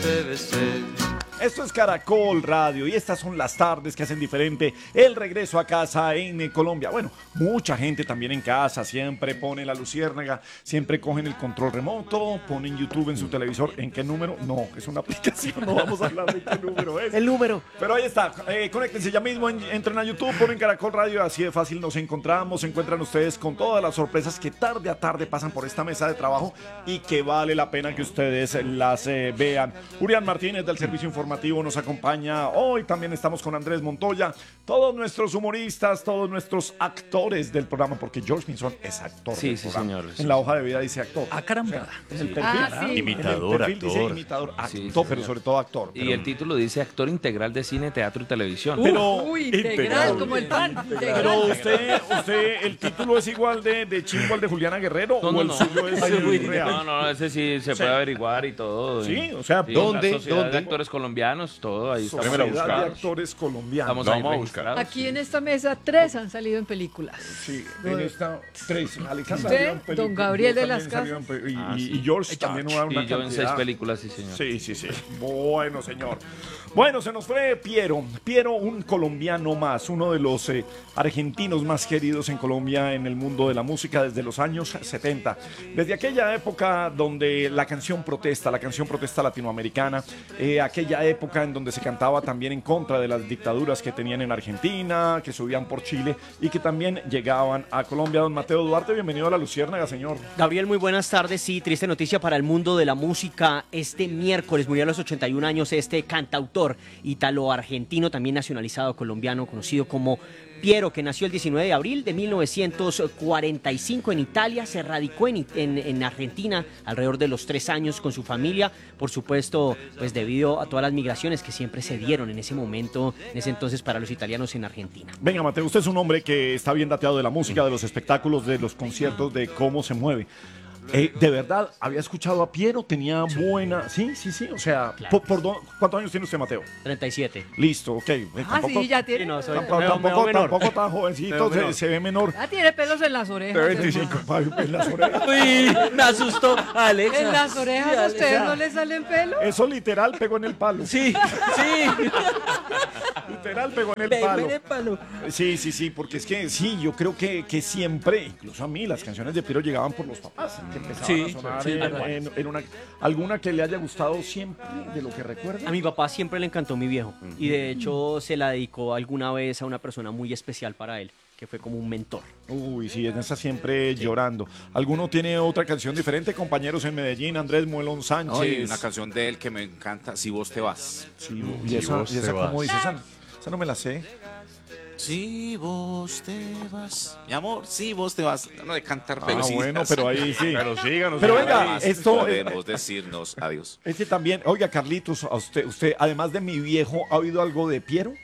te besé. Esto es Caracol Radio y estas son las tardes que hacen diferente el regreso a casa en Colombia. Bueno, mucha gente también en casa siempre pone la luciérnaga, siempre cogen el control remoto, ponen YouTube en su televisor. ¿En qué número? No, es una aplicación, no vamos a hablar de qué número es. El número. Pero ahí está, conéctense ya mismo, entren a YouTube, ponen Caracol Radio, así de fácil nos encontramos, se encuentran ustedes con todas las sorpresas que tarde a tarde pasan por esta mesa de trabajo y que vale la pena que ustedes las vean. Urián Martínez del Servicio Informativo nos acompaña hoy, también estamos con Andrés Montoya, todos nuestros humoristas, todos nuestros actores del programa, porque George Pinzón es actor del programa. Señor. En la hoja de vida dice actor. Ah, caramba. En el perfil, Imitador, en el perfil actor. dice imitador, Sí, actor, sí, pero señor. sobre todo actor. Y el título dice actor integral de cine, teatro y televisión. Pero integral, como el pan. Pero usted, el título es igual de chimbo al de Juliana Guerrero, o el suyo es real. No, ese sí se puede averiguar y todo. Sí, o sea, Sí, ¿dónde? la Sociedad de Actores Colombianos, todo ahí. Sociedad de Actores Colombianos. Estamos ahí registrados. Aquí en esta mesa 3 han salido en películas. Sí, en esta 3. Alexandra Usted, salió en películas, don Gabriel yo de las también salí Casas. en y George también una Y yo en 6 cantidad. películas, sí, señor. Sí. Bueno, señor. Bueno, se nos fue Piero. Piero, un colombiano más, uno de los argentinos más queridos en Colombia en el mundo de la música desde los años 70. Desde aquella época donde la canción protesta latinoamericana, aquella época en donde se cantaba también en contra de las dictaduras que tenían en Argentina, que subían por Chile y que también llegaban a Colombia. Don Mateo Duarte, bienvenido a La Luciérnaga, señor. Gabriel, muy buenas tardes. Sí, triste noticia para el mundo de la música. Este miércoles murió a los 81 años este cantautor ítalo-argentino, también nacionalizado colombiano, conocido como Piero, que nació el 19 de abril de 1945 en Italia, se radicó en Argentina alrededor de los 3 años con su familia, por supuesto, pues debido a todas las migraciones que siempre se dieron en ese momento, en ese entonces para los italianos en Argentina. Venga, Mateo, usted es un hombre que está bien dateado de la música, de los espectáculos, de los conciertos, de cómo se mueve. De verdad, había escuchado a Piero, tenía buena... Sí, o sea, Claro. ¿cuántos años tiene usted, Mateo? 37. Listo, ok. Sí, ya tiene. Sí, no, soy- Tampoco tan jovencito, se ve menor. Ya tiene pelos en las orejas. 25, en las orejas. Uy, me asustó, Alex. ¿En las orejas a ustedes no le salen pelos? Eso literal pegó en el palo. Sí. Literal pegó en el palo. Sí, porque es que sí, yo creo que siempre, incluso a mí, las canciones de Piero llegaban por los papás, que empezaban a sonar en alguna que le haya gustado siempre, de lo que recuerda. A mi papá siempre le encantó Mi Viejo y de hecho se la dedicó alguna vez a una persona muy especial para él, que fue como un mentor. Uy, sí, en esa siempre llorando. ¿Alguno tiene otra canción diferente? Compañeros en Medellín, Andrés Muelón Sánchez. No, y una canción de él que me encanta, Si vos te vas. Sí, ¿y esa cómo dice? Esa no me la sé. Si vos te vas. Mi amor, si vos te vas. No de cantar, pero sí. Bueno, pero ahí sí. Pero síganos. Pero síganos. venga, esto... Podemos decirnos adiós. Este también, oiga, Carlitos, a usted, además de Mi Viejo, ¿ha oído algo de Piero?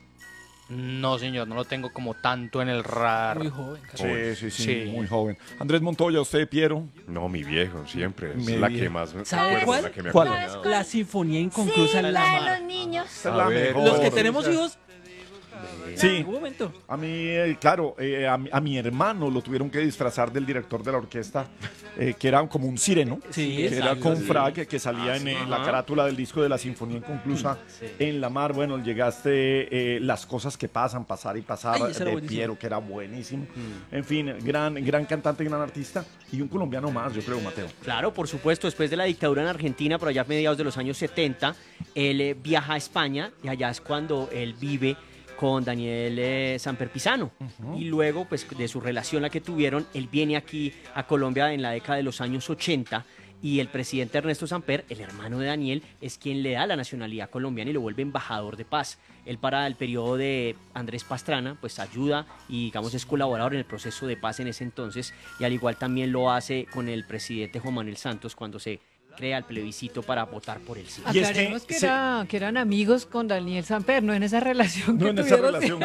No, señor, no lo tengo como tanto en el radar. Muy joven. Sí, muy joven. Andrés Montoya, ¿usted, Piero? No, Mi Viejo, siempre. Es Mi la viejo. que más me ¿Sabe acuerdo, cuál? la que me ha ¿Cuál? acompañado. La sinfonía inconclusa en la mar. niños. Esa es la mejor. Los que tenemos hijos, en Sí, algún momento. a mí, claro, a mi hermano lo tuvieron que disfrazar del director de la orquesta, que era como un sireno, Sí, que era exacto. con frac, que salía en la carátula del disco de la Sinfonía Inconclusa en la mar. Bueno, llegaste las cosas que pasan, pasar y pasar, Ay, ese era de buenísimo. Piero, que era buenísimo. En fin, gran cantante, gran artista y un colombiano más, yo creo, Mateo. Claro, por supuesto, después de la dictadura en Argentina, por allá a mediados de los años 70, él viaja a España y allá es cuando él vive con Daniel Samper Pisano. Y luego, pues, de su relación la que tuvieron, él viene aquí a Colombia en la década de los años 80 y el presidente Ernesto Samper, el hermano de Daniel, es quien le da la nacionalidad colombiana y lo vuelve embajador de paz. Él para el periodo de Andrés Pastrana, pues ayuda y digamos es colaborador en el proceso de paz en ese entonces y al igual también lo hace con el presidente Juan Manuel Santos cuando se crea el plebiscito para votar por el sí. Y es Aclaremos que que eran amigos con Daniel Samper, no en esa relación No que en esa tuvieron relación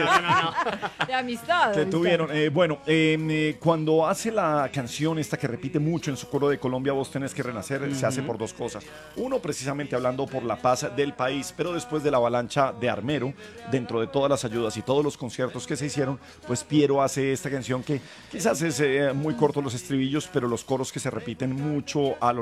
de amistad. que tuvieron. Cuando hace la canción esta que repite mucho en su coro de Colombia, vos tenés que renacer, se hace por dos cosas. Uno, precisamente hablando por la paz del país, pero después de la avalancha de Armero, dentro de todas las ayudas y todos los conciertos que se hicieron, pues Piero hace esta canción que quizás es muy corto los estribillos, pero los coros que se repiten mucho a lo largo.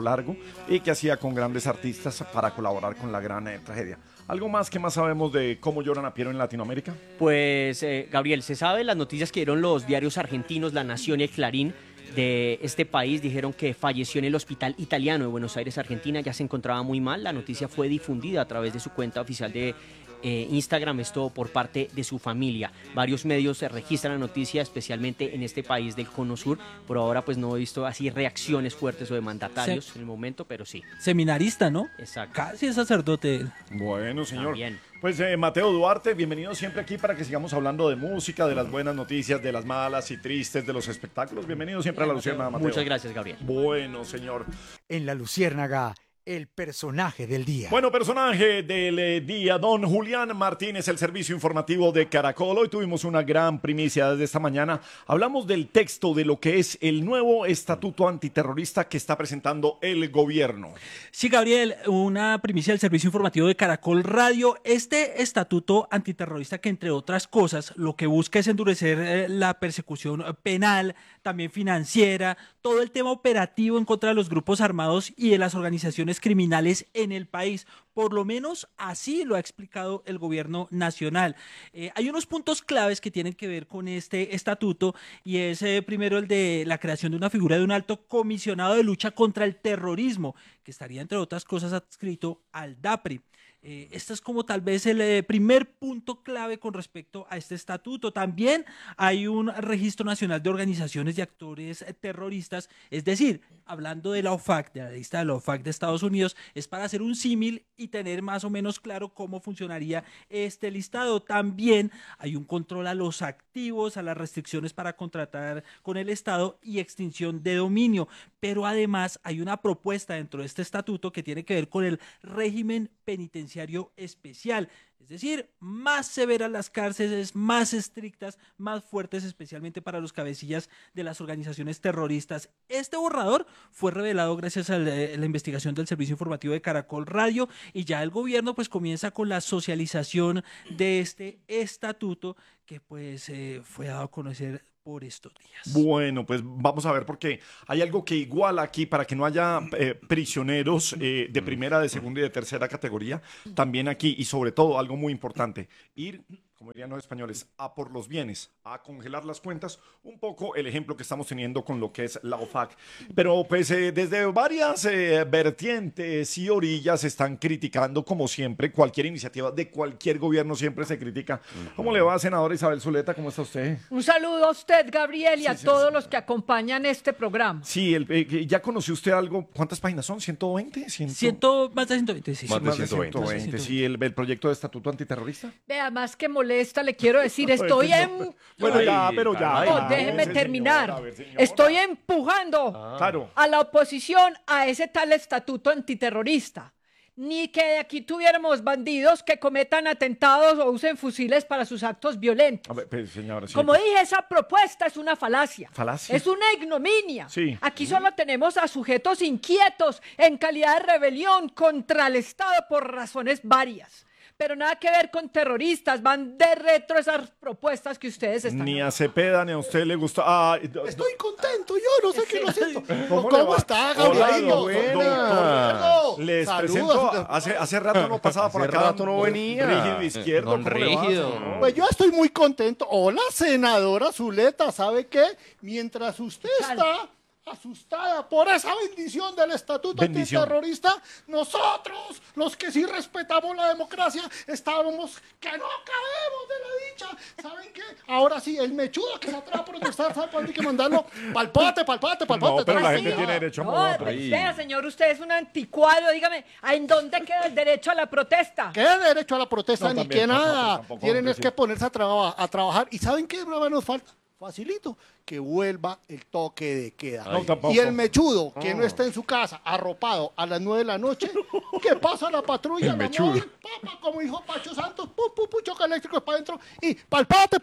y que hacía con grandes artistas para colaborar con la gran tragedia. ¿Algo más que más sabemos de cómo lloran a Piero en Latinoamérica? Pues, Gabriel, se sabe las noticias que dieron los diarios argentinos, La Nación y El Clarín de este país. Dijeron que falleció en el Hospital Italiano de Buenos Aires, Argentina. Ya se encontraba muy mal. La noticia fue difundida a través de su cuenta oficial de Instagram, esto por parte de su familia. Varios medios se registran la noticia, especialmente en este país del Cono Sur. Por ahora pues no he visto así reacciones fuertes o de mandatarios en el momento, pero sí. Seminarista, ¿no? Exacto. Casi es sacerdote. Bueno, señor. También. Pues Mateo Duarte, bienvenido siempre aquí para que sigamos hablando de música, de las buenas noticias, de las malas y tristes, de los espectáculos. Bienvenido siempre a La Luciérnaga, Mateo. Muchas gracias, Gabriel. Bueno, señor. En La Luciérnaga, el personaje del día. Bueno, personaje del día, don Julián Martínez, el servicio informativo de Caracol. Hoy tuvimos una gran primicia desde esta mañana. Hablamos del texto de lo que es el nuevo estatuto antiterrorista que está presentando el gobierno. Sí, Gabriel, una primicia del servicio informativo de Caracol Radio. Este estatuto antiterrorista que, entre otras cosas, lo que busca es endurecer la persecución penal, también financiera, todo el tema operativo en contra de los grupos armados y de las organizaciones criminales en el país. Por lo menos así lo ha explicado el gobierno nacional. Hay unos puntos claves que tienen que ver con este estatuto y es primero el de la creación de una figura de un alto comisionado de lucha contra el terrorismo, que estaría entre otras cosas adscrito al DAPRI. Este es como tal vez el primer punto clave con respecto a este estatuto. También hay un registro nacional de organizaciones y actores terroristas, es decir, hablando de la OFAC, de la lista de la OFAC de Estados Unidos, es para hacer un símil y tener más o menos claro cómo funcionaría este listado. También hay un control a los activos, a las restricciones para contratar con el Estado y extinción de dominio, pero además hay una propuesta dentro de este estatuto que tiene que ver con el régimen penitenciario especial, es decir, más severas las cárceles, más estrictas, más fuertes, especialmente para los cabecillas de las organizaciones terroristas. Este borrador fue revelado gracias a la investigación del servicio informativo de Caracol Radio y ya el gobierno pues comienza con la socialización de este estatuto que pues fue dado a conocer por estos días. Bueno, pues vamos a ver porque hay algo que iguala aquí para que no haya prisioneros de primera, de segunda y de tercera categoría, también aquí, y sobre todo algo muy importante, ir, como dirían los españoles, a por los bienes, a congelar las cuentas, un poco el ejemplo que estamos teniendo con lo que es la OFAC. Pero pues desde varias vertientes y orillas están criticando, como siempre, cualquier iniciativa de cualquier gobierno siempre se critica. ¿Cómo le va, senadora Isabel Zuleta? ¿Cómo está usted? Un saludo a usted, Gabriel, y a todos los que acompañan este programa. Sí, ¿ya conoció usted algo? ¿Cuántas páginas son? ¿120? Más de 120, sí. Más de 120, sí, el proyecto de estatuto antiterrorista. Vea, más que molesta, le quiero decir, estoy en... Bueno, ya, pero ya. No, déjeme terminar. Estoy empujando Claro. a la oposición a ese tal estatuto antiterrorista. Ni que de aquí tuviéramos bandidos que cometan atentados o usen fusiles para sus actos violentos. A ver, pues, señora, sí. Como dije, esa propuesta es una falacia. ¿Falacia? Es una ignominia. Sí. Aquí solo tenemos a sujetos inquietos en calidad de rebelión contra el Estado por razones varias. Pero nada que ver con terroristas, van de retro esas propuestas que ustedes están Ni a Cepeda ni a usted le gusta. Estoy contento, yo no sé qué lo siento. ¿Cómo está, Hola, Gabriel? doctor. Les Saludos. presento, hace rato no pasaba por Hace acá. rato no venía. Rígido izquierdo. Don ¿cómo le va, Rígido. señor? Pues yo estoy muy contento. Hola, senadora Zuleta, ¿sabe qué? Mientras usted está asustada por esa bendición del estatuto antiterrorista, nosotros, los que sí respetamos la democracia, estábamos que no cabemos de la dicha. ¿Saben qué? Ahora sí, el mechudo que se atreve a protestar, ¿sabe cuándo hay que mandarlo? Palpate. No, pero la gente tiene derecho a No, mover. vea, señor, usted es un anticuado. Dígame, ¿en dónde queda el derecho a la protesta? ¿Qué derecho a la protesta? No, Ni también, que nada. tampoco, Tienen es sí. que ponerse a trabajar. ¿Y saben qué prueba nos falta? Facilito, que vuelva el toque de queda. No, tampoco. Y el mechudo que no está en su casa arropado a las 9 de la noche, que pasa la patrulla, El la mechudo. móvil, papa, como dijo Pacho Santos, pum, choque eléctrico para adentro y palpate.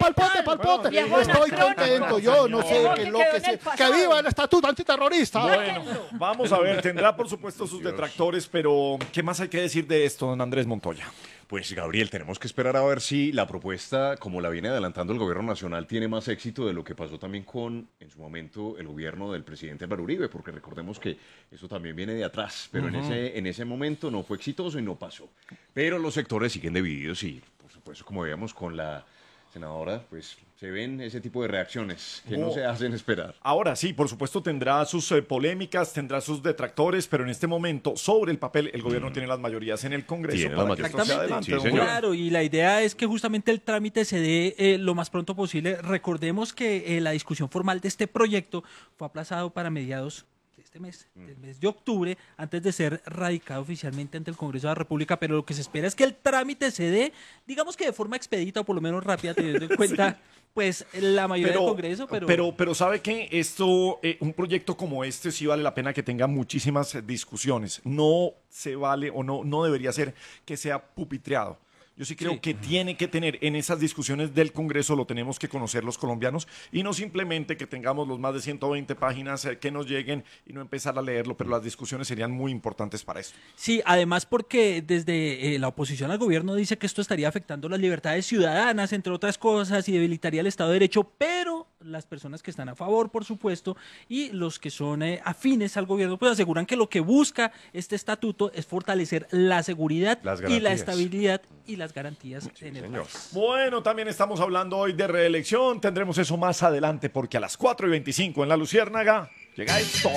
viejo Estoy anacrónico. contento, yo no sé Viejo qué es que lo quedó que en el se... Que pasado. viva el estatuto antiterrorista. Bueno, vamos a ver, tendrá por supuesto sus detractores, pero ¿qué más hay que decir de esto, don Andrés Montoya? Pues Gabriel, tenemos que esperar a ver si la propuesta, como la viene adelantando el gobierno nacional, tiene más éxito de lo que pasó también con, en su momento, el gobierno del presidente Álvaro Uribe, porque recordemos que eso también viene de atrás, pero en ese momento no fue exitoso y no pasó. Pero los sectores siguen divididos y, por supuesto, como veíamos con la senadora, pues se ven ese tipo de reacciones que no se hacen esperar. Ahora sí, por supuesto tendrá sus polémicas, tendrá sus detractores, pero en este momento, sobre el papel, el gobierno tiene las mayorías en el Congreso Tiene para las que esto mayorías. sea adelante. Sí, don señor. Juan. Claro, y la idea es que justamente el trámite se dé lo más pronto posible. Recordemos que la discusión formal de este proyecto fue aplazado para mediados de este mes, del mes de octubre, antes de ser radicado oficialmente ante el Congreso de la República, pero lo que se espera es que el trámite se dé, digamos que de forma expedita o por lo menos rápida, teniendo en cuenta pues la mayoría del Congreso, pero ¿sabe qué? Esto, un proyecto como este sí vale la pena que tenga muchísimas discusiones. No se vale o no debería ser que sea pupitreado. Yo sí creo que tiene que tener en esas discusiones del Congreso, lo tenemos que conocer los colombianos y no simplemente que tengamos los más de 120 páginas que nos lleguen y no empezar a leerlo, pero las discusiones serían muy importantes para esto. Sí, además porque desde la oposición al gobierno dice que esto estaría afectando las libertades ciudadanas, entre otras cosas, y debilitaría el Estado de Derecho, pero las personas que están a favor, por supuesto, y los que son afines al gobierno, pues aseguran que lo que busca este estatuto es fortalecer la seguridad y la estabilidad y las garantías en el país. Bueno, también estamos hablando hoy de reelección. Tendremos eso más adelante porque a las 4:25 en La Luciérnaga llega esto.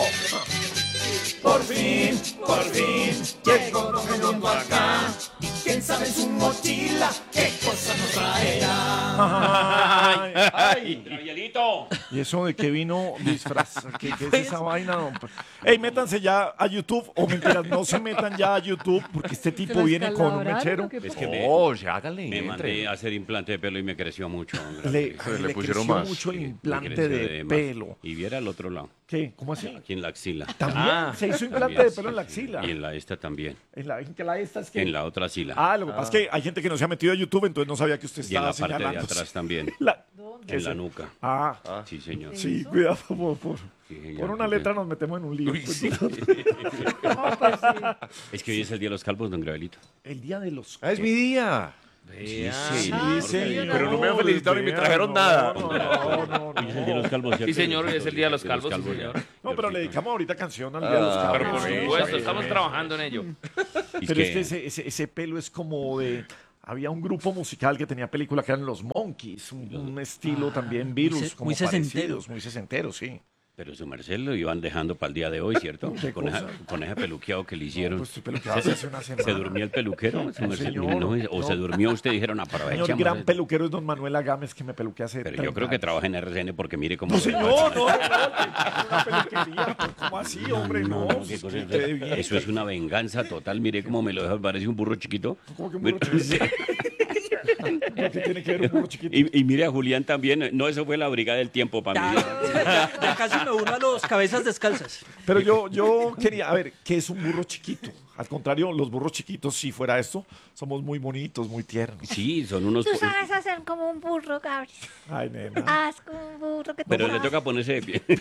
Por fin, llegó Don Redondo acá. Y quién sabe en su mochila qué cosa nos traerá. ¡Ay! ¡Gabrielito! ¿Y eso de qué vino disfraz? ¿Qué es esa vaina? No, ey, métanse ya a YouTube, o mentiras, no se metan ya a YouTube, porque este tipo viene con un mechero. Es que me mandé a hacer implante de pelo y me creció mucho. Le pusieron creció más. mucho el Me implante creció de más. pelo. Y viera al otro lado. ¿Qué? ¿Cómo así? Aquí en la axila. ¿También? ¿Se hizo implante También, de pelo en la axila? Y en la esta también. ¿En la esta es que? En la otra axila. Ah, lo que pasa es que hay gente que no se ha metido a YouTube, entonces no sabía que usted Y en estaba la parte de señalando. atrás también. ¿Qué En es la eso? nuca. Ah. Sí, señor. Sí, cuidado, por señor, una letra nos metemos en un lío. Es que hoy es el Día de los Calvos, don Gabrielito. El Día de los... ¡Ah, es mi día! Sí, señor. Pero no me han felicitado ni me trajeron nada. Hoy es el Día de los Calvos, ¿cierto? Sí, señor, hoy es el Día de los Calvos, sí, señor. No, pero le dedicamos ahorita canción al Día de los Calvos. Pero por supuesto, estamos trabajando en ello. Pero es que ese pelo es como de... Había un grupo musical que tenía película que eran los Monkeys, un estilo también Beatles, como muy sesentero. parecidos, muy sesentero, sí. Pero su merced lo iban dejando para el día de hoy, ¿cierto? ¿Qué Con cosa? ese peluqueado que le hicieron. Pues estoy peluqueado hace una semana. ¿Se durmió el peluquero? Su merced? señor, No, o se durmió usted, dijeron, Señor, aprovechamos. gran peluquero es don Manuel Agames, que me peluquea hace Pero 30 yo creo que años. trabaja en RCN porque mire cómo... No, señor, no, una peluquería, ¿cómo así, hombre? No, qué cosa es quede bien. eso es una venganza total. Mire cómo me lo deja, parece un burro chiquito. ¿Cómo que un burro chiquito? ¿Qué tiene que ver un burro chiquito? Y mire a Julián también. No, eso fue la brigada del tiempo para mí. Ya casi me uno a los cabezas descalzas. Pero yo quería, a ver, ¿qué es un burro chiquito? Al contrario, los burros chiquitos, si fuera esto, somos muy bonitos, muy tiernos. Sí, son unos... Tú sabes hacer como un burro, Gabriel. Ay, nena. Haz como un burro que Pero tú le sabes. toca ponerse de pie.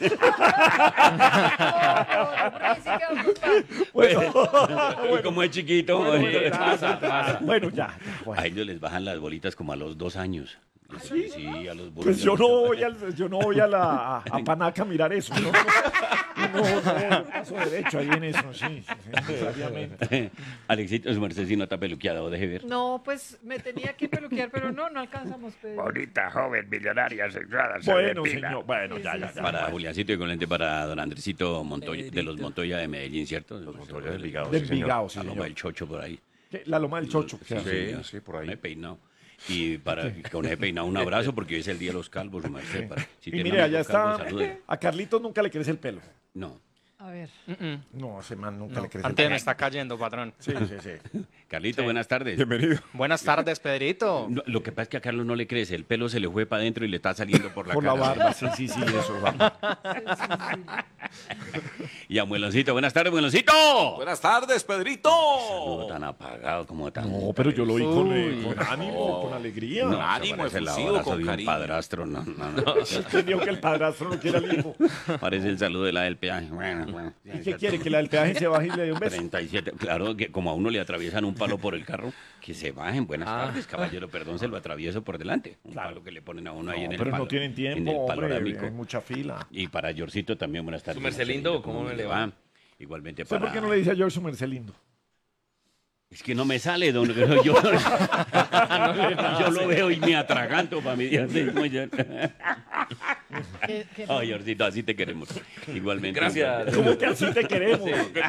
Bueno, Y como es chiquito... bueno, ya. A ellos les bajan las bolitas como a los 2 años. Sí, a los burros. Pues yo no voy a Panaca a mirar eso, ¿no? No, paso derecho ahí en eso, sí, necesariamente. Alexito, su merced si no está peluqueado, deje ver. No, pues me tenía que peluquear, pero no alcanzamos, Pedro. Bonita, joven, millonaria, sexuada, Bueno, serpentina. señor, bueno, ya. Para Juliancito y con lente para don Andresito Montoya, de los Montoya de Medellín, ¿cierto? Los Montoya de Envigado, De sí, señor. Envigado, sí, La Loma señor. del Chocho por ahí. ¿Qué? La Loma del Chocho. Sí, por ahí. Me he peinado. Y para con ese peinado un abrazo porque hoy es el Día de los Calvos, su merced. Si Y tiene mire, un allá amigo calvo, está. salúdelo. A Carlitos nunca le crece el pelo. No. A ver. No, ese man nunca No, le crece antes el me pelo. está cayendo, patrón. Sí. Carlito, buenas tardes. Bienvenido. Buenas tardes, Pedrito. No, lo que pasa es que a Carlos no le crece, el pelo se le fue para adentro y le está saliendo por la Por cara. la barba, sí, eso, barba. Y a Mueloncito, buenas tardes, Mueloncito. Buenas tardes, Pedrito. Saludo tan apagado como tan... No, pero yo lo vi con ánimo, con alegría. No, ánimo parece el efusivo, abrazo con de un cariño. padrastro, no. Entendió que el padrastro no quiere al hijo. Parece el saludo de la del peaje. Bueno. ¿Y qué quiere? ¿Que la del peaje se baje y le dé un beso? 37, claro, que como a uno le atraviesan un palo por el carro, que se bajen. Buenas tardes, caballero, perdón, se lo atravieso por delante. Un palo que le ponen a uno ahí en el pero palo. no tienen tiempo, en el hombre, panorámico. hay mucha fila. Y para Yorcito también, buenas tardes. ¿Su merced lindo, cómo le va? Igualmente ¿Usted para... por qué no le dice a George su merced lindo? Es que no me sale, don. Yo lo veo y me atraganto para mi día. Ay, Yorcito, así te queremos. Igualmente. Gracias. ¿Cómo que así te queremos?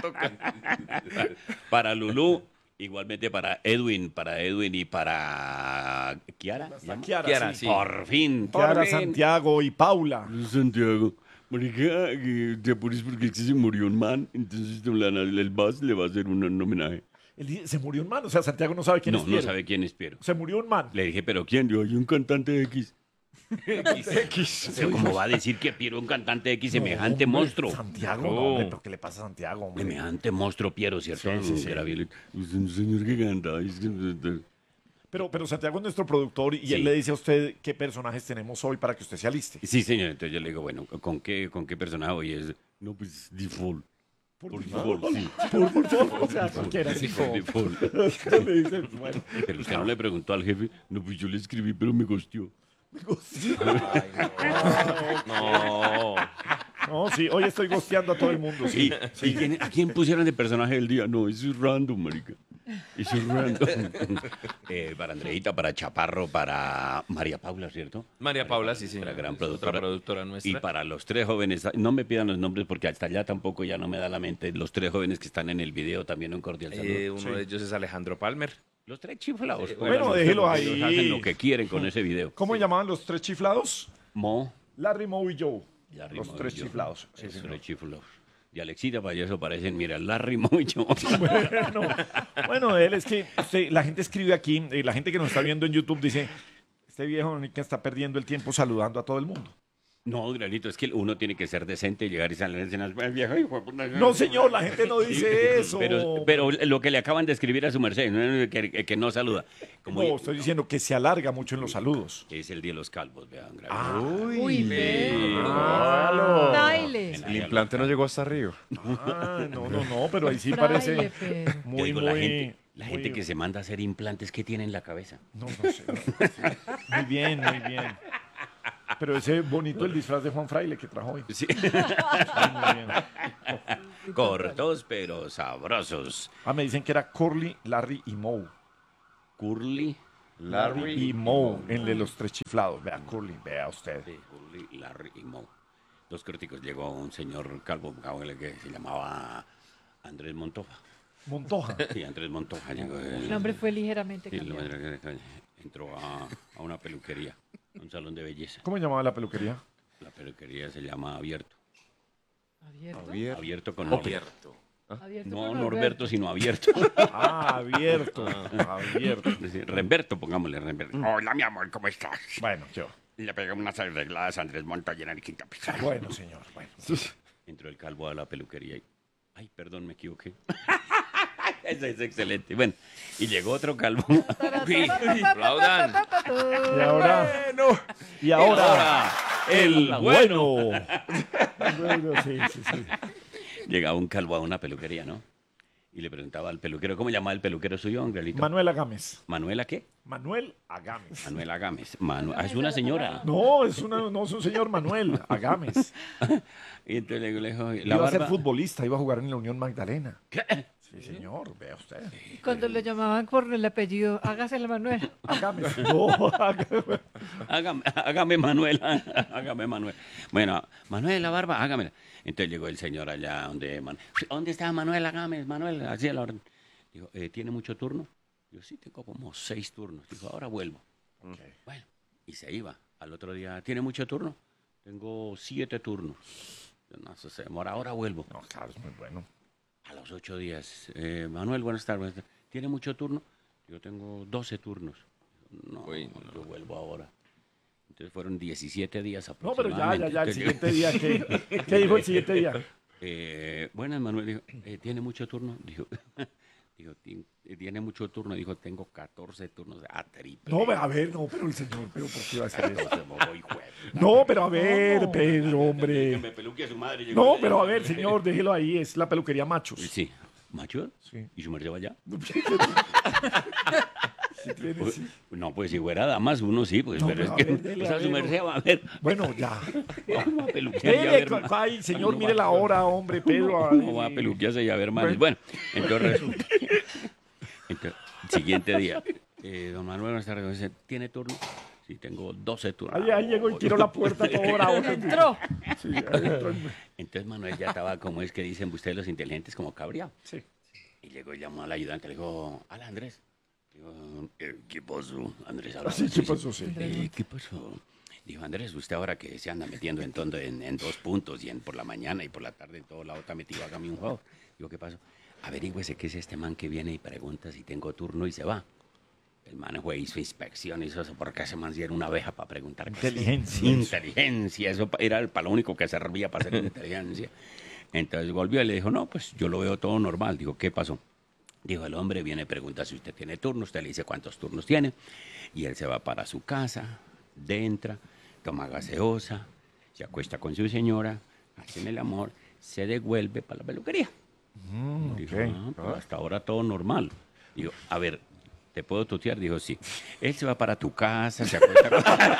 Para Lulú, igualmente para Edwin y para Kiara. Kiara, sí. Por fin. Kiara, Santiago y Paula. Santiago. Marica, te apures porque es que se murió un man, entonces el BAS le va a hacer un homenaje. Se murió un man, o sea, Santiago no sabe quién es Piero. No sabe quién es Piero. Se murió un man. Le dije, ¿pero quién? Yo, hay un cantante X. X. O sea, ¿cómo va a decir que Piero es un cantante X semejante monstruo? Santiago, no, hombre, ¿pero qué le pasa a Santiago, hombre? Semejante monstruo Piero, ¿cierto? Sí. Era bien. Es un señor que canta. Pero Santiago es nuestro productor y Sí. él le dice a usted qué personajes tenemos hoy para que usted se aliste. Sí, señor. Entonces yo le digo, bueno, ¿con qué personaje hoy es? No, pues default. Por default, sí. Por default, o sea, cualquiera. Sí, Por default. Usted le dice, bueno. Pero usted no le preguntó al jefe. No, pues yo le escribí, pero me gosteó. No. No, sí, hoy estoy gosteando a todo el mundo. Sí. ¿Y a quién pusieron de personaje del día? No, eso es random, marica. Eso es random. Para Andreita, para Chaparro, para María Paula, ¿cierto? María Paula, sí, La gran Otra productora. productora nuestra. Y para los 3 jóvenes, no me pidan los nombres porque hasta allá tampoco ya no me da la mente. Los 3 jóvenes que están en el video, también un cordial saludo. Uno de ellos es Alejandro Palmer. Los 3 chiflados. Bueno, déjelo ahí. Hacen lo que quieren con ese video. ¿Cómo llamaban los tres chiflados? Mo. Larry, Moe y Joe. Larry, los Moe tres y Joe. chiflados. Sí, Los señor. 3 chiflados. Y Alexita Payaso parecen, mira, Larry, Moe y Joe. Bueno, él es que la gente escribe aquí, la gente que nos está viendo en YouTube dice, este viejo que está perdiendo el tiempo saludando a todo el mundo. No, Granito, es que uno tiene que ser decente y llegar y salir en escenas. Viejo, hijo de puta". No, señor, la gente no dice eso. Pero lo que le acaban de escribir a su merced, ¿no? que no saluda. Como No, estoy diciendo que se alarga mucho en los saludos. es el día de los calvos, vean. Granito. Uy, ve. Claro. Fraile. El implante no llegó hasta arriba. No, pero ahí sí Fraile, parece Pedro. Yo muy, digo, muy... la gente muy- que se manda a hacer implantes, ¿qué tiene en la cabeza? No sé. Muy bien, muy bien. Pero ese bonito el disfraz de Juan Fraile que trajo hoy. Sí. Muy bien. Cortos, pero sabrosos. Me dicen que era Curly, Larry y Moe. Curly, Larry y Moe, el de los tres chiflados. Vea, Curly, vea usted. Sí, Curly, Larry y Moe. Dos críticos. Llegó un señor calvo que se llamaba Andrés Montoja. Montoja. Sí, Andrés Montoja. Llegó, El nombre fue ligeramente sí, cambiado. entró a una peluquería, un salón de belleza. ¿Cómo llamaba la peluquería? La peluquería se llama Abierto. ¿Abierto? Abierto con Abierto. Abierto No con Norberto, sino Abierto. Abierto. Abierto. Remberto, pongámosle Remberto. Hola, mi amor, ¿cómo estás? Bueno, yo. Le pegué unas arregladas a Andrés Montoya en el quinta pizarra. Bueno, señor. Bueno. Entró el calvo a la peluquería y... Ay, perdón, me equivoqué. Eso es excelente. Bueno, y llegó otro calvo. Sí, aplaudan. Y ahora, el bueno. Bueno, sí. Llegaba un calvo a una peluquería, ¿no? Y le preguntaba al peluquero, ¿cómo llamaba el peluquero suyo, Angelito? Manuela Gámez. ¿Manuela qué? Manuel Agames. Manuela Gámez. Es una señora. No, es un señor Manuel Agames. Y entonces le dijo, Iba a ser futbolista, iba a jugar en la Unión Magdalena. ¿Qué? Sí, señor, vea usted. Cuando le llamaban por el apellido, hágase la Manuel. Agames. No, Hágame Manuela. Hágame Manuel. Bueno, Manuel, la barba, hágamela. Entonces llegó el señor allá ¿Dónde está Manuel Agames? Manuel, así a la orden. Dijo, ¿tiene mucho turno? Yo sí, tengo como 6 turnos. Dijo, ahora vuelvo. Okay. Bueno, y se iba. Al otro día, ¿tiene mucho turno? Tengo 7 turnos. No, eso se demora, ahora vuelvo. No, claro, es muy bueno. A los 8 días, Manuel, buenas tardes. ¿Tiene mucho turno? Yo tengo 12 turnos. No, yo vuelvo ahora. Entonces fueron 17 días No, pero aproximadamente. ya, el siguiente día, ¿qué dijo el siguiente día? Buenas, Manuel, dijo, ¿tiene mucho turno? Dijo, ¿tiene mucho turno? Dijo, tengo 14 turnos a triple. No, a ver, no, pero el señor, ¿pero por qué iba a hacer eso? No, pero a ver, Pedro, hombre. Que me peluque a su madre. No, pero a ver, señor, déjelo ahí, es la peluquería Machos. Sí. ¿Macho? Sí. ¿Y su merced va allá? Sí tiene, Pues, sí. no, pues si fuera damas, uno sí, pues, No, pero es a que, ver, dele, o sea, a su ver. merced va a ver. Bueno, ya. Vamos a peluquear y a Dele, ver ay, manes. señor, No mire la hora, hombre, Pedro. No va a peluquearse y a ver manes. Bueno, entonces resulta. Entonces, siguiente día. Don Manuel, buenas tardes. Dice, ¿tiene turno? Sí, tengo 12 turnos. Ahí llegó y tiró la puerta todo bravo. Entró. Sí, ahí entró. Entonces Manuel ya estaba, como es que dicen ustedes los inteligentes, como cabreado. Sí. Y llegó y llamó al ayudante, le dijo, hola Andrés. Digo, ¿qué pasó? Andrés hablaba. Sí, ¿qué pasó? Sí. ¿Qué pasó? Dijo, Andrés, usted ahora que se anda metiendo en 2 puntos y por la mañana y por la tarde en todo lado está metido, hágame un favor. Digo, ¿qué pasó? Averígüese qué es este man que viene y pregunta si tengo turno y se va. El man fue, hizo inspección, hizo eso, porque ese man sí era una abeja para preguntar. Inteligencia. Inteligencia, eso era para lo único que servía para hacer inteligencia. Entonces volvió y le dijo, no, pues yo lo veo todo normal. Digo, ¿qué pasó? Dijo, el hombre viene y pregunta si usted tiene turno, usted le dice cuántos turnos tiene, y él se va para su casa, entra, toma gaseosa, se acuesta con su señora, hacen el amor, se devuelve para la peluquería. Dijo, pues hasta ahora todo normal. Digo, a ver, ¿te puedo tutear? Dijo, sí. Él se va para tu casa, se acuesta con...